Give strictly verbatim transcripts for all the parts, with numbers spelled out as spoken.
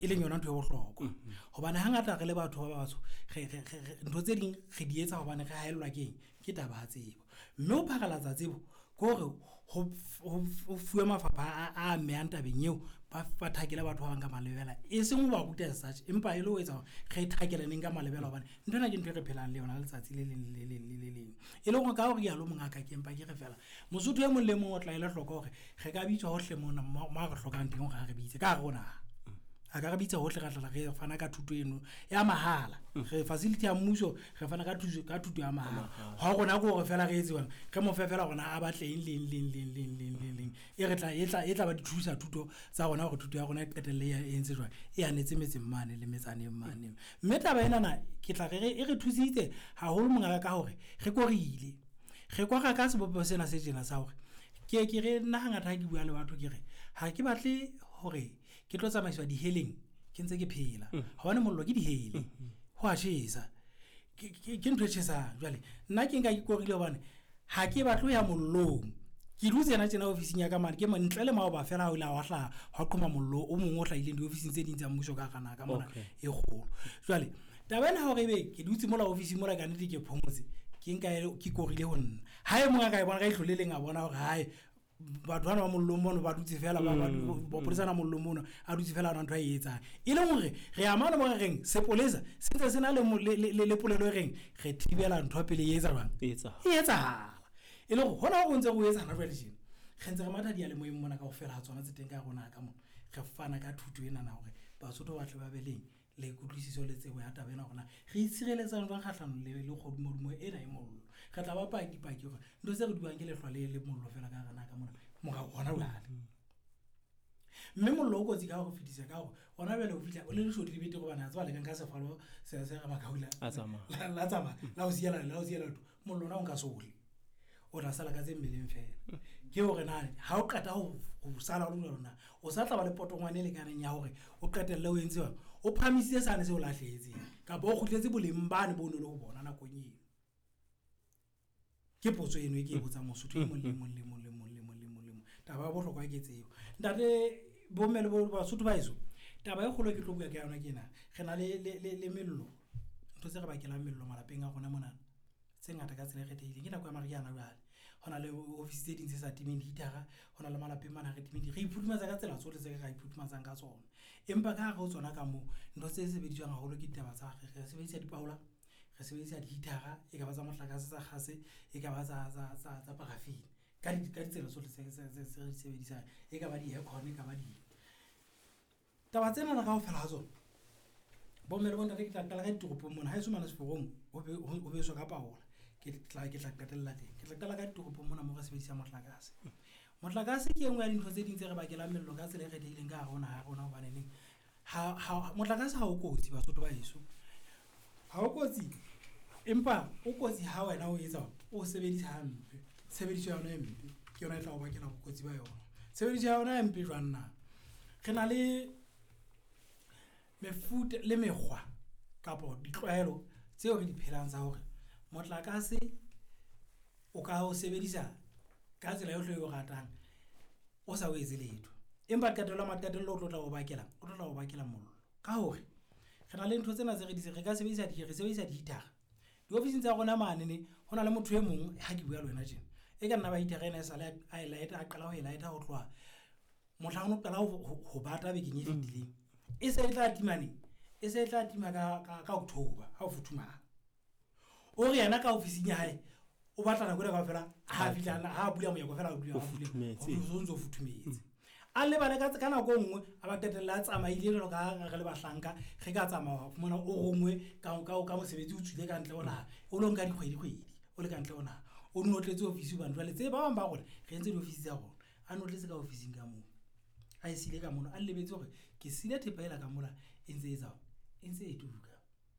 e leng yona ntho e bohlokwa hobane hangata re le batho ba batsho ntho tse ding re di etsa hobane re haellwa keng ke taba ya tsebo mme o phakalatsa tsebo gore ho ho fuwe mafapha a meyang tabeng eo ba thakela batho ba bang ka malebela e seng ho ba ruta such empa e le ho etsa re thakela neng ka malebela hobane ntona ke ntho e re phelang le yona letsatsi le leng le leng le leng e le go ka hore ya lo mongaka ke empa ke re fela mosotho e mong le mong o tla ile hloka hore re ka bitswa hohle mona ma re hlokang teng ga re bitse ka rona a ka re bitsa hohle ka tla re fana ka thuto eno ya mahala re facility ya mmuso re fana ka thuto ka thuto ya mahala ha gona go re fela re etse bona re mo fefela gona a batle eng leng leng leng leng leng leng e re tla e tla e tla ba di thusa thuto tsa gona gore thuto ya gona e qetelle ya entse jwa e anetse metseng mane le metsane mane mme taba ena na ke tla re e re thusitse ha holo mongaka ka hore re korile re kwa ga ka se bopo sena se jena sa hore ke ke re nna hangata ke bua le batho ke re ha ke batle hore ke tlo tsamaiswa di heleng ke ntse ke phela hobane mollo ke di hele ho a tshesa ke ke ntwe tshesa jwale nna ke nka ke korile hobane ha ke batle ya mollong ke dutse na tsena office nya ka mane ke ntle le mao ba fela ha ila wa hla ha qhoma mollo o mongwe o hla ile di office tse ding tsa mmuso ka kana ka mona e kgolo jwale tabena hore be ke dutse mola office mola ka nnete ke phomotse ke nka ke korile ho nna ha e monga ka e bona ka ihloleleng a bona hore hae batho bana ba mollo mono ba dutse fela ba ba polisana mollo mono a dutse fela rantwa e etsa e le hore re amana mo reng sepolesa sentse sena le le polelo reng re thibela ntho pele e etsa bang etsa e etsa e le hona go ntse go etsa na jwale jeng re ntse re matha di a le moeng mona ka go fela ha tsona tse teng ka rona ka mo re fana ka thuto ena na hore ba sotho ba tle ba beleng le kutlwisiso le tsebo ya tabena gona re itshireletsa ba kgahlano le le godimodumo ena e mollo re tla ba paki paki gore ntse se re duang ke le hlwale le mollo fela ka gana ka mona mo ga gona ulale mme mollo o kotsi ka go fitisa ka go gona bele o fitla o le le shoti lebete go bana tswa le ka se falo se se ga makaula a tsama la tsama la o siela la o siela tu mollo na o nka sole o ra sala ka tsemmeleng fela ke hore na ha o qeta ho sala o lona o sa tla ba le potongwane le kaneng ya hore o qetelle o entse o phamisitse sane se o lahletse ka bo o khutletse boleng bane bo no le go bona na konyeng ke potso eno e ke e botsa mosotho e mong le mong le mong le mong le mong le mong le mong taba ba bohlokwa ke tseo ntate bo mmele bo ba sotho ba iso taba e kgolo ke tlo bua ka yona ke na re na le le mello ntse se re ba ke la mello malapeng a gona mona tse ngata ka tsela e kgethehileng ke nako ya mariana jwale hona le office tse ding tse sa timeng ditara hona le malapeng mana re timeng re iphutumatsa ka tsela tsohle tse re iphutumatsang ka tsona empa ka go tsona ka mo ntho tse se beditswang haholo ke ditaba tsa re sebedisa dipaola re sebedisa ditara e ka ba tsa motlakase tsa gase e ka ba tsa tsa tsa tsa parafini ka di ka ditsela tsohle tse se re sebedisa e ka ba di aircon e ka ba di taba tsena na ka ho fela ha tsona bo mmele bona re tla kala ka ditoropong mona ha e sumana seforong o be o be so ka paola ke tla ke tla qetella teng ke tla kala ka ditoropong mona mo re sebedisa motlakase motlakase ke engwe ya dintho tse ding tse re bakela mello ka tsela e kgethehileng ka rona ha rona hobane neng ha motlakase ha o kotsi ba sotho ba iso ha o kotsi empa o kotsi ha wena o etsa o sebedisa hampe sebediso ya yona empe ke yona e tla o bakela bokotsi ba yona sebediso ya yona empe jwanna re na le mefuta le mekgwa kapo ditlwaelo tseo re di phelang tsa hore motlakase o ka o sebedisa ka tsela yohle yo ratang o sa o etse letho empa qetelo matatello o tlo tla o bakela o tlo tla o bakela mollo ka hore re na le ntho tsena tse re di re ka sebedisa di re sebedisa di hitara di office tsa rona mane ne hona le motho e mong ha ke bua le wena tjena e ka nna ba hitara ena sa le a light a qala ho e light ho tloa motlhang o qala ho bata be ke nyefileng e se e tla timane e se e tla tima ka ka October ha o futhumana o re yana ka office nya hae o batla na go ka fela ha fitla ha bula moya go fela o bula o ntso futhumetse a le bana ka kana go ngwe a ba tetela tsamaile le ka re le bahlanka ge ka tsamaya mona o gongwe ka ka ka mo sebetsi o tswile ka ntle ona o lo nka dikgwedi kgwedi o le ka ntle ona o no tletse office ba ntwa le tse ba bang ba gore re ntse di office tsa rona a no tletse ka office ka mo a isile ka mona a lebetse gore ke sile thepa ela ka mola e ntse e tsa e ntse e tuka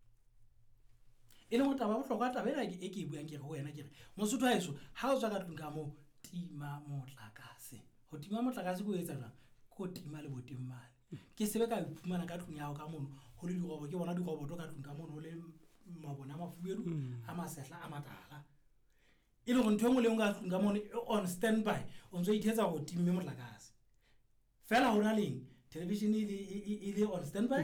e le motaba bo hloka taba ena e ke e buang ke re ho wena ke re mosotho ha eso ha o tswa ka tlung ka mo tima motlakase ho tima motlakase go etsa jang go tima le boteng mane ke sebe ka iphumana ka tlung ya go ka mono ho le dirobo ke bona diroboto ka tlung ka mono ho le mabona mafubedu a masehla a matala e le go ntho engwe le nga tlung ka mono on standby o ntso ithetsa go timme motlakase fela hona leng television e le on standby.